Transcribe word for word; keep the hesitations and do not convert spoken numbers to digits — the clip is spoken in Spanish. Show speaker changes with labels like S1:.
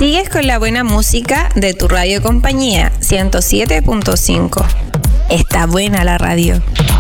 S1: Sigues con la buena música de tu radio compañía, ciento siete punto cinco. Está buena la radio.